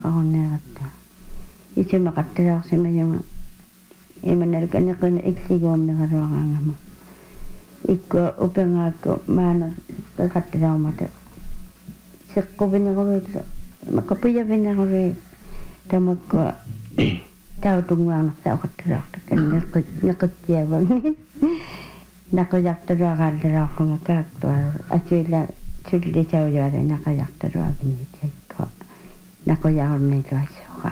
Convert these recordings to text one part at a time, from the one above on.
aqunneeratta исимақатталаарсимаюнга иманалканеқина иксигуумнераруараангама иккуа упенгаакку маана пеқатталаармата сеққувинеруйла макапуявинеруи тамаккуа таутунгуарнерта оқатталаарта каннеққиаванги нақуяқталуарааллалаарқунга каактуа атуила туллитауяала нақуяқталуавиннитиккуа нақуяарнилуассуа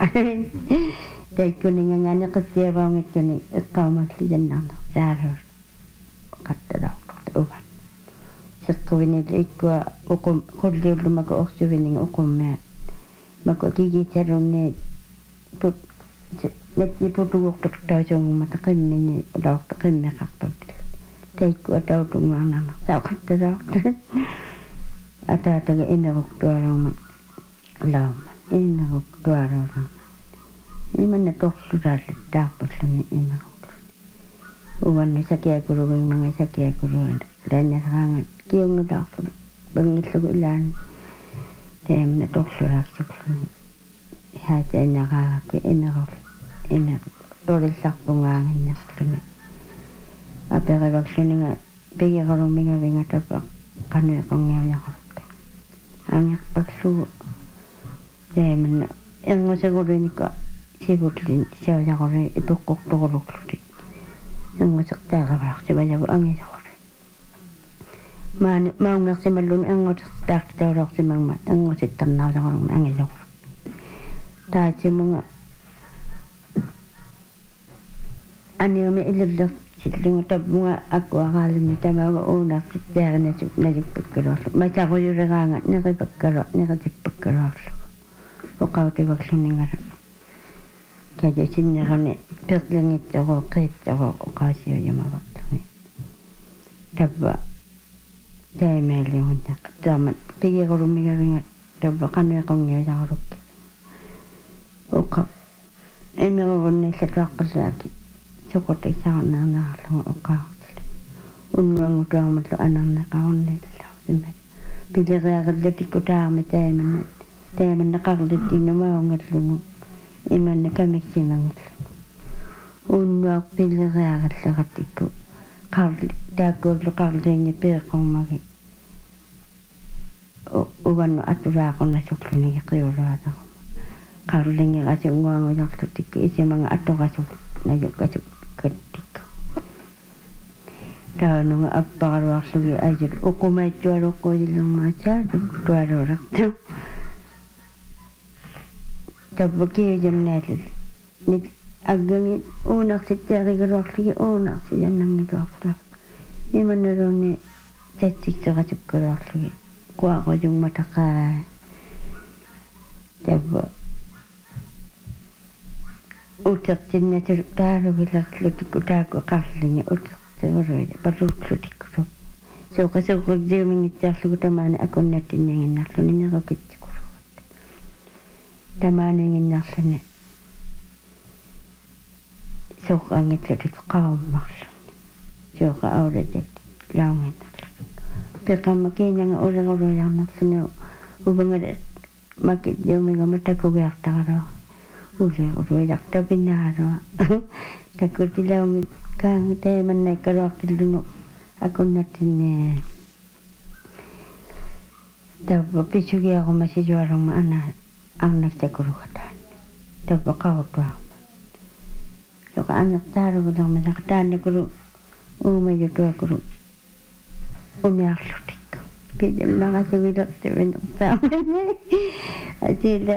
тайккунингангаанеқиттиаваангиттуни эққаумаклияннаарна саару қатталаартарта уват сеққувинил иккуа оқум қуллиуллумаку орсувининга оқуммаа маку кигиталунни пут netni putugortortaasuungumata qimmini ulaorta qimmeqarput taikku atautunguarnarna saaqattalaarta ataataga ineruktualuuma lauma ineruktualuuma imanna torlutaallat taarpulluni ineruk uvanni sakiakulugimanga sakiakuluana laannasaraanga kiungulaarpu bangillugu ilaani taamna torlulaarsukluni haatainaraakku ineruk ina tolissarpungaanginnerluni aperivaksuniga pigiqaluminga vingatapa qanuiqungiaviaqarta angerpaksugu taamanna erngusaguluinikka sivutlin siaviaquli ipuqqortorulukluti erngusaqtaaqavaarsimajavu angisaquli maungersimallun erngusaqtaaqtaulaorsimangma erngusittarnausaqulunga angisaquli taatimunga aniumi ilullu sillingu tabmunga akkuaqaalunni tamauga uunartit taarinatuk najukpakkaluarlu mataquyuleraanga neqipakkaluarlu oqautivaksuniнгара кадисиннерани перлангиттаро qiittaро oqaasiuyamavartuni табба таимааллигуннақ таамат пигерулумигавинга табба qanуиқунгиусарулукки оқа эмерунниллатуаққаллааки сукутисаарнаарнаарлугу оqaartuli уннуангутуармаллу анарнеқаруннилалларсимат пилериариллатикку таарми тааманнеқарлиттиннумаунгаллугу иманна камиксимангуллу уннуақ пилериараллератикку қарли тааккууллу қарлиинги пеэққормаги уванну атулаақорнасуклуниги қиулуатару qарлинги асунгуангуларлутикку исиманга атторасу нажуккасу каттикку таанунга аппаралуарлуги ажил уқумааттуалуққуилэрмаатаа туалууларту таббакиижамнаалл ник аггани уунарситтиаригулуарлуги уунарсияннангитуарлу иманналуунни татсиксерасуккулуарлуги куақужумматақаа табба утертиннатул тааругилерлутикку таакку qарлинги утертеруруила палуутлутикку соқасоқудиумингитсаарлугу тамаана акуннаттиннингиннарлуни нерукитсикулугут тамаанингиннарлуни соқангитлутик qaummarlu соқа аулатик лаунгиннарлу пеқамма кинанга улерулуярнарлуни убангала макит юмингама такугиартаралаа улуяқтапинааруа такутилауми каанг тааманнаккалуартиллуну акуннаттинне табба писугиарума ситуарума ана арнактакулугатаан табба қавуттуарма соқа анертааругулерма сaqtaannакулу уумагутуакулу униарлутикку пидэмнагасугилертавинерпаамани атила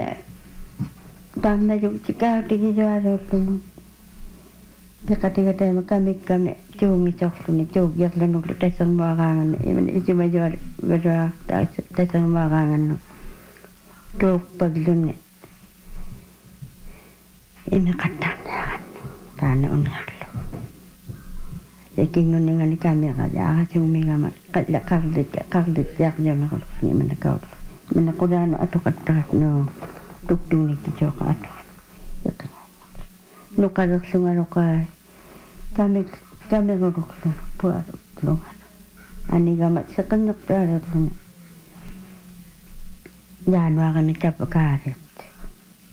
тааннажуутикаатигисуалууллуну пекатигатаама камикками туунгисорлуни туугиерлануглу тассермуараангана иман исимажуал галуартаа тассермуараанганну тууппаглуни имеқаттаарнааганну таана униарлу якингуннингани камера яарасуумигама қарлит иманакаулу иманакулаану атоқаттаракну туктунгиттисооqa atu nuqalerlungaluqaa tameruluklu pualutlunga anigama seqinnertualerluni jaanuarani tapakaari